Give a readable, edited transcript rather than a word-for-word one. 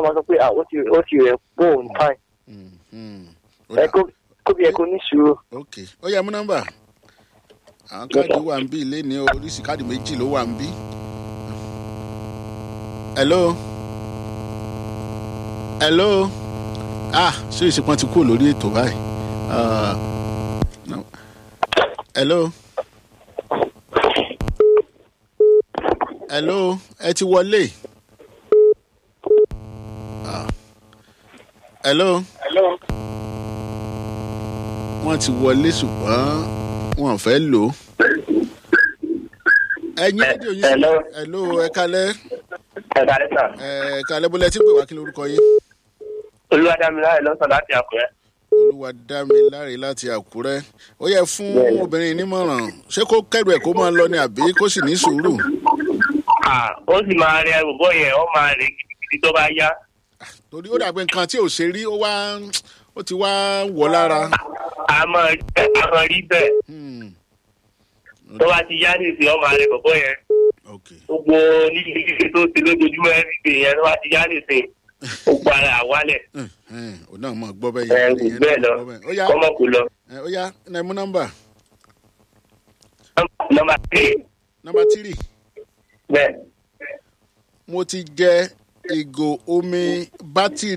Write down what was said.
máa sọ pé ó ti rẹ̀ pọ̀ on time. Ẹ kó bí ẹ kó ní sùúrù. ok ó yẹ mú nọ́mbà àwọn káàdì wà ń bí ilé ní oríṣi káàdì méjì ló wà ń bí. hello ṣé ìṣepọn ti kú lórí ètò báyìí. hello ẹ ti wọlé. hello wọ́n ti wọlé ṣùgbọ́n wọ́n fẹ́ lò ó. ẹ̀yin rédíò yìí hello ẹ kálẹ́. ẹ kálẹ́ bó lẹ ti pè wá kí lórúkọ yín. Olúwadámiláre lọ́sàn láti Àkúrẹ́. Olúwadámiláre láti Àkúrẹ́. Ó yẹ fún obìnrin nímọ̀ràn ṣé kó kẹ́rù ẹ̀ kó máa lọ ní àbí kó sì ní sùúrù. Ó sì máa rẹ bọ̀bọ̀ yẹn ó máa rẹ gidigidi tó bá yá. Torí ó dàgbé nǹkan tí ò ṣe rí ó ti wá wọ̀ lára. àmọ́ rí bẹ́ẹ̀. Tó bá ti yá ní ìsìn ó máa rẹ bọ̀bọ̀ yẹn. Gbogbo líle tó ti lójoojúmọ́ everyday yẹn tó bá ti yá ní ìsìn ó gbára àwálẹ̀. Ó náà mọ̀ gbọ́ bẹ́ẹ̀ yẹn. Bẹ́ẹ̀ lọ kọ́mọ kò lọ. Ó yá ẹ mú nọ́mbà. Nọ́mbà 3. Nọ́mbà 3. Bẹ́ẹ̀. Mo ti jẹ ìgò omi bátìrì.